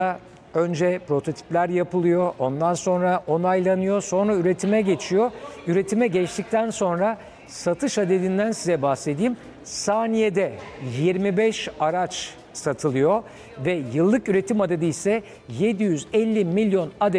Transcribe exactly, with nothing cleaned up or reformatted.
Önce prototipler yapılıyor, ondan sonra onaylanıyor, sonra üretime geçiyor. Üretime geçtikten sonra satış adedinden size bahsedeyim. Saniyede yirmi beş araç satılıyor ve yıllık üretim adedi ise yedi yüz elli milyon adet.